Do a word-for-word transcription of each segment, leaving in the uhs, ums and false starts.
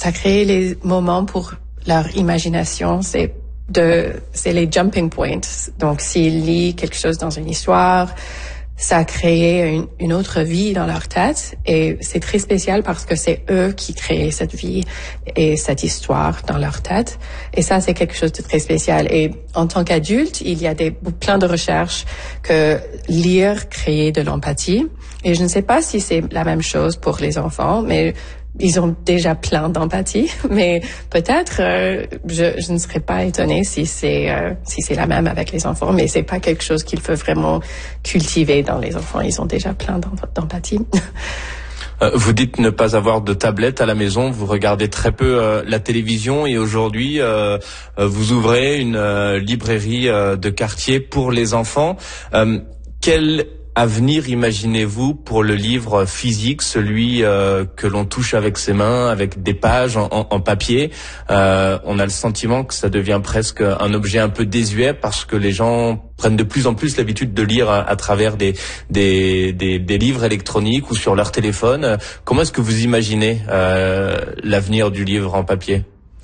ça crée les moments pour leur imagination. C'est de, c'est les jumping points. Donc, s'ils lisent quelque chose dans une histoire, ça a créé une, une autre vie dans leur tête, et c'est très spécial parce que c'est eux qui créent cette vie et cette histoire dans leur tête, et ça, c'est quelque chose de très spécial. Et en tant qu'adulte, il y a des plein de recherches que lire crée de l'empathie, et je ne sais pas si c'est la même chose pour les enfants, mais ils ont déjà plein d'empathie, mais peut-être euh, je, je ne serais pas étonnée si c'est euh, si c'est la même avec les enfants, mais c'est pas quelque chose qu'il faut vraiment cultiver dans les enfants. Ils ont déjà plein d'empathie. Euh, vous dites ne pas avoir de tablette à la maison, vous regardez très peu euh, la télévision, et aujourd'hui euh, euh, vous ouvrez une euh, librairie euh, de quartier pour les enfants. Euh, quel avenir imaginez-vous pour le livre physique, celui euh, que l'on touche avec ses mains, avec des pages en, en, en papier? euh, On a le sentiment que ça devient presque un objet un peu désuet parce que les gens prennent de plus en plus l'habitude de lire à, à travers des, des, des, des livres électroniques ou sur leur téléphone. Comment est-ce que vous imaginez euh, l'avenir du livre en papier?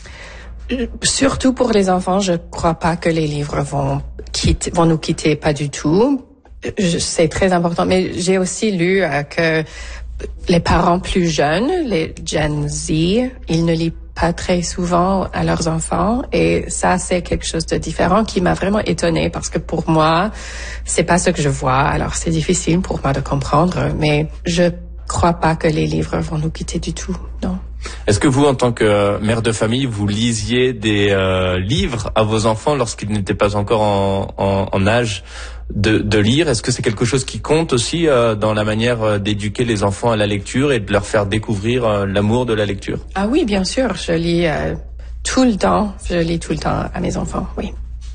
Surtout pour les enfants, je crois pas que les livres vont quitter, vont nous quitter, pas du tout. C'est très important, mais j'ai aussi lu euh, que les parents plus jeunes, les Gen Z, ils ne lisent pas très souvent à leurs enfants, et ça, c'est quelque chose de différent qui m'a vraiment étonnée, parce que pour moi, c'est pas ce que je vois. Alors, c'est difficile pour moi de comprendre, mais je crois pas que les livres vont nous quitter du tout, non. Est-ce que vous, en tant que mère de famille, vous lisiez des euh, livres à vos enfants lorsqu'ils n'étaient pas encore en, en, en âge de, de lire? Est-ce que c'est quelque chose qui compte aussi euh, dans la manière euh, d'éduquer les enfants à la lecture et de leur faire découvrir euh, l'amour de la lecture? Ah oui, bien sûr, je lis euh, tout le temps, je lis tout le temps à mes enfants, oui.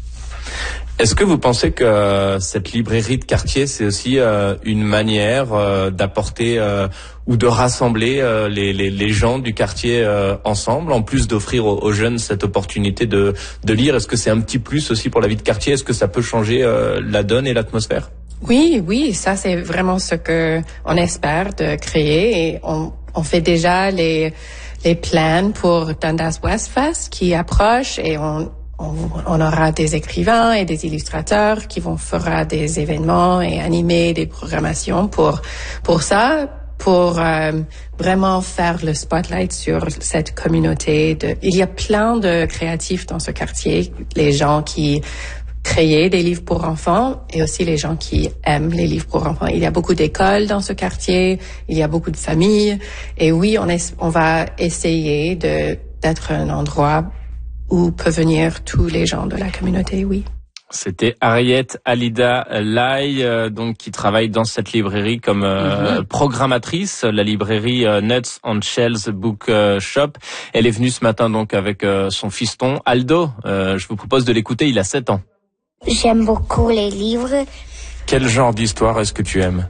Est-ce que vous pensez que euh, cette librairie de quartier, c'est aussi euh, une manière euh, d'apporter euh, ou de rassembler euh, les, les, les gens du quartier euh, ensemble, en plus d'offrir aux, aux jeunes cette opportunité de, de lire? Est-ce que c'est un petit plus aussi pour la vie de quartier? Est-ce que ça peut changer euh, la donne et l'atmosphère? Oui, oui, ça c'est vraiment ce que on espère de créer, et on, on fait déjà les, les plans pour Dundas West Fest qui approche, et on On, on aura des écrivains et des illustrateurs qui vont faire des événements et animer des programmations pour pour ça, pour euh, vraiment faire le spotlight sur cette communauté. De, il y a plein de créatifs dans ce quartier, les gens qui créent des livres pour enfants et aussi les gens qui aiment les livres pour enfants. Il y a beaucoup d'écoles dans ce quartier, il y a beaucoup de familles, et oui, on, est, on va essayer de d'être un endroit où peuvent venir tous les gens de la communauté, oui. C'était Harriet Alida Lai, euh, donc qui travaille dans cette librairie comme euh, mm-hmm. programmatrice, la librairie euh, Nuts on Shelves Book euh, Shop. Elle est venue ce matin donc avec euh, son fiston Aldo. Euh, je vous propose de l'écouter, il a sept ans. J'aime beaucoup les livres. Quel genre d'histoire est-ce que tu aimes?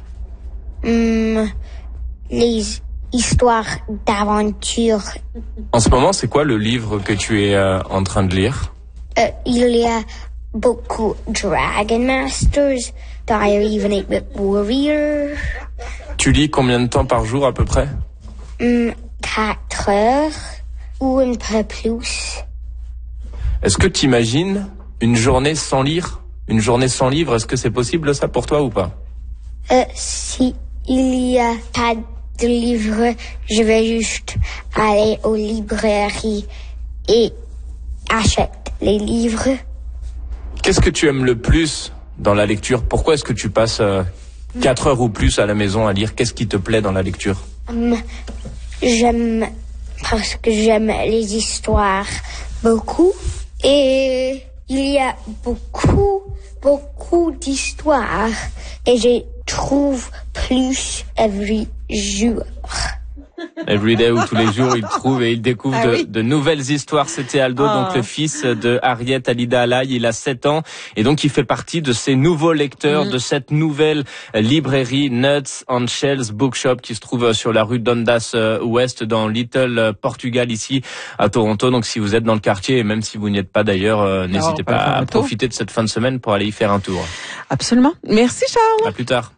Hum, les histoires d'aventure. En ce moment, c'est quoi le livre que tu es euh, en train de lire? Euh, il y a beaucoup Dragon Masters, Diary of an eight-Bit Warrior. Tu lis combien de temps par jour à peu près? Hum, quatre heures ou un peu plus. Est-ce que tu imagines une journée sans lire? Une journée sans livre, est-ce que c'est possible ça pour toi ou pas? Euh, si il y a pas de livres, je vais juste aller aux librairies et acheter les livres. Qu'est-ce que tu aimes le plus dans la lecture? Pourquoi est-ce que tu passes euh, quatre heures ou plus à la maison à lire? Qu'est-ce qui te plaît dans la lecture? Um, j'aime parce que j'aime les histoires beaucoup, et il y a beaucoup, beaucoup d'histoires, et je trouve plus every jour. Everyday, ou tous les jours, il trouve et il découvre ah de, oui. de nouvelles histoires. C'était Aldo, oh. donc le fils de Harriet Alida Lai. Il a sept ans et donc il fait partie de ces nouveaux lecteurs mmh. de cette nouvelle librairie Nuts on Shelves Bookshop qui se trouve sur la rue Dundas West dans Little Portugal ici à Toronto. Donc si vous êtes dans le quartier et même si vous n'y êtes pas d'ailleurs, euh, n'hésitez pas à profiter de cette fin de semaine pour aller y faire un tour. Absolument. Merci Charles. À plus tard.